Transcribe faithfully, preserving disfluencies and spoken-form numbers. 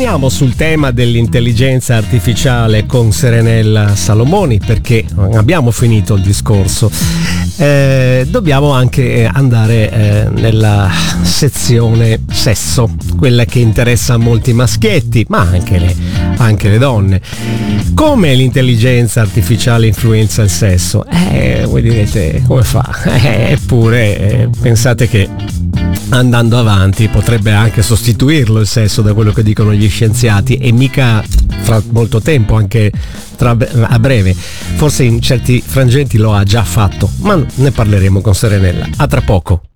Torniamo sul tema dell'intelligenza artificiale con Serenella Salomoni, perché abbiamo finito il discorso. Eh, dobbiamo anche andare eh, nella sezione sesso, quella che interessa a molti maschietti, ma anche le, anche le donne. Come l'intelligenza artificiale influenza il sesso? Eh, voi direte, come fa? Eh, eppure, eh, pensate che andando avanti potrebbe anche sostituirlo il sesso, da quello che dicono gli scienziati, e mica fra molto tempo, anche tra, a breve, forse in certi frangenti lo ha già fatto, ma ne parleremo con Serenella. A tra poco.